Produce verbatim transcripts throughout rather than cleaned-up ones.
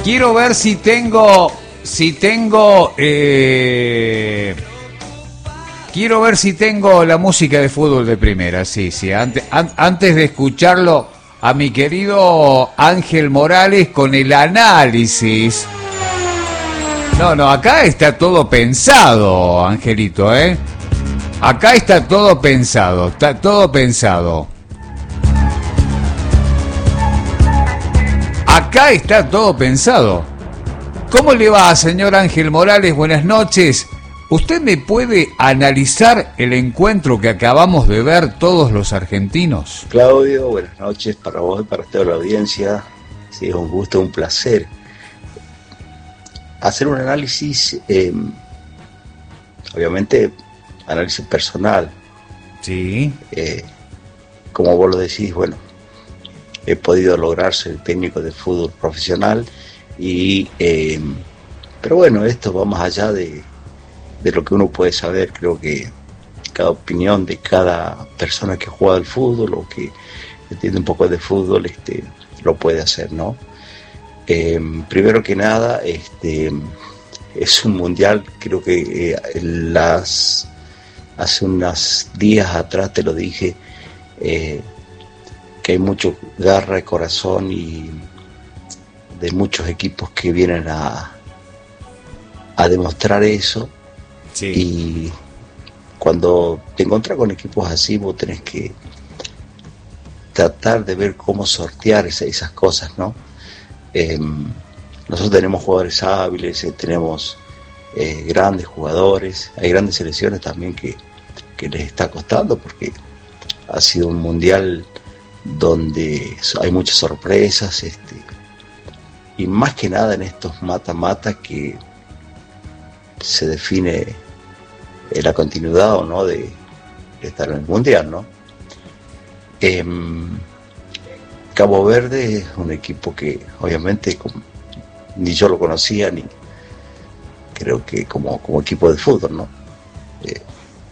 Quiero ver si tengo, si tengo, eh, quiero ver si tengo la música de fútbol de primera. Sí, sí. Antes, an, antes de escucharlo a mi querido Ángel Morales con el análisis. No, no, acá está todo pensado, Angelito, ¿eh? Acá está todo pensado, está todo pensado. Acá está todo pensado. ¿Cómo le va, señor Ángel Morales? Buenas noches. ¿Usted me puede analizar el encuentro que acabamos de ver todos los argentinos? Claudio, buenas noches para vos y para toda la audiencia. Sí, es un gusto, un placer hacer un análisis, eh, obviamente análisis personal. Sí. Eh, como vos lo decís, bueno, he podido lograr ser técnico de fútbol profesional y eh, pero bueno, esto va más allá de, de lo que uno puede saber. Creo que cada opinión de cada persona que juega al fútbol o que entiende un poco de fútbol este, lo puede hacer, ¿no? Eh, primero que nada, este es un mundial, creo que eh, las hace unos días atrás te lo dije, eh, que hay mucho garra y corazón y de muchos equipos que vienen a, a demostrar eso. Sí. Y cuando te encuentras con equipos así, vos tenés que tratar de ver cómo sortear esa, esas cosas, ¿no? Eh, nosotros tenemos jugadores hábiles, eh, tenemos eh, grandes jugadores, hay grandes selecciones también que, que les está costando porque ha sido un mundial donde hay muchas sorpresas, este, y más que nada en estos mata-mata que se define eh, la continuidad o no de, de estar en el mundial, ¿no? Eh, Cabo Verde es un equipo que obviamente como, ni yo lo conocía ni creo que como, como equipo de fútbol, ¿no? Eh,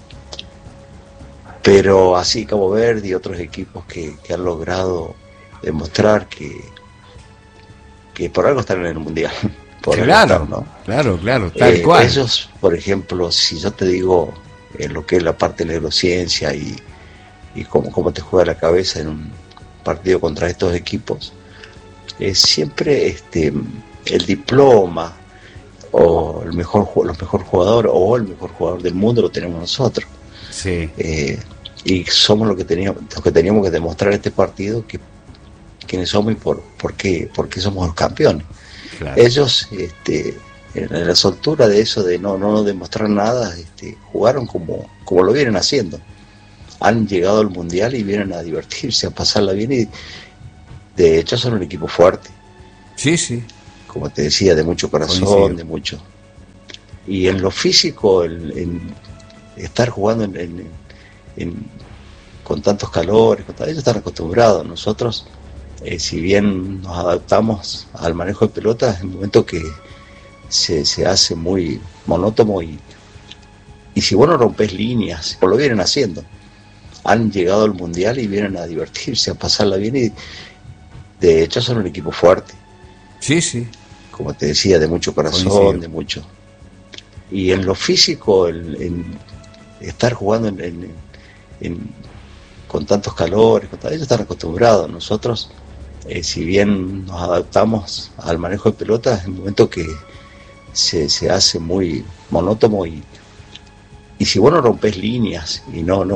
pero así Cabo Verde y otros equipos que, que han logrado demostrar que que por algo están en el mundial. Por claro, algo están, ¿no? Claro, claro, tal eh, cual. Ellos, por ejemplo, si yo te digo en lo que es la parte de neurociencia y, y cómo, cómo te juega la cabeza en un partido contra estos equipos, es siempre este el diploma o el mejor los mejor jugador o el mejor jugador del mundo lo tenemos nosotros. Sí. Eh, y somos lo que teníamos, los que teníamos que demostrar este partido que quiénes somos y por, por qué, por qué somos los campeones. Claro. Ellos, este, en la soltura de eso de no, no demostrar nada, este, jugaron como, como lo vienen haciendo. Han llegado al mundial y vienen a divertirse, a pasarla bien y de hecho son un equipo fuerte. Sí, sí. Como te decía, de mucho corazón, coincido. De mucho. Y en lo físico, en, en estar jugando en, en, en, con tantos calores, con, ellos están acostumbrados. Nosotros, eh, si bien nos adaptamos al manejo de pelotas, es un momento que se, se hace muy monótono y, y si vos no rompes líneas, o lo vienen haciendo. Han llegado al mundial y vienen a divertirse, a pasarla bien y de hecho son un equipo fuerte. Sí, sí. Como te decía, de mucho corazón, coincido. De mucho. Y en lo físico, en, en estar jugando en, en, en, con tantos calores, con, ellos están acostumbrados. Nosotros, eh, si bien nos adaptamos al manejo de pelotas, es un momento que se, se hace muy monótono y y si vos no rompes líneas y no, no,